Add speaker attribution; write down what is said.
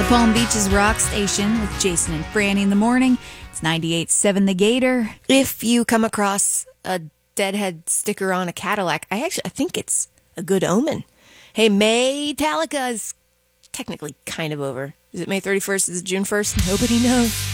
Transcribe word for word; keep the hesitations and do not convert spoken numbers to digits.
Speaker 1: The Palm Beaches Rock Station with Jason and Franny in the morning. It's ninety-eight point seven The Gator.
Speaker 2: If you come across a Deadhead sticker on a Cadillac, I actually I think it's a good omen. Hey, Maytallica is technically kind of over. Is it May thirty-first? Is it June first? Nobody knows.